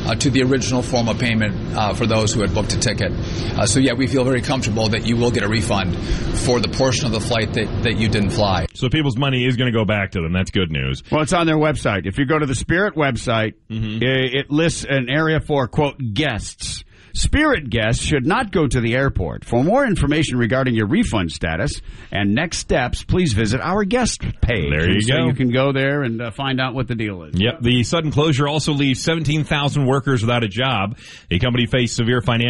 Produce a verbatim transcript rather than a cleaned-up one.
uh, to the original form of payment uh, for those who had booked a ticket. Uh, so, yeah, we feel very comfortable that you will get a refund for the portion of the flight that, that you didn't fly. So people's money is going to go back to them. That's good news. Well, it's on their website. If you go to the Spirit website, mm-hmm. it lists an area for, quote, guests. Spirit guests should not go to the airport. For more information regarding your refund status and next steps, please visit our guest page. There you so go. You can go there and uh, find out what the deal is. Yep. The sudden closure also leaves seventeen thousand workers without a job. A company faced severe financial